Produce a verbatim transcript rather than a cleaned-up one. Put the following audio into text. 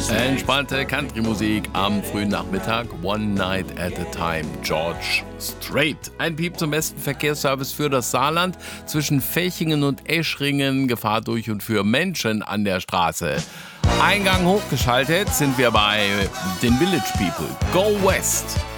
Entspannte Country-Musik am frühen Nachmittag. One Night at a Time. George Strait. Ein Piep zum besten Verkehrsservice für das Saarland. Zwischen Fechingen und Eschringen Gefahr durch und für Menschen an der Straße. Eingang hochgeschaltet sind wir bei den Village People. Go West.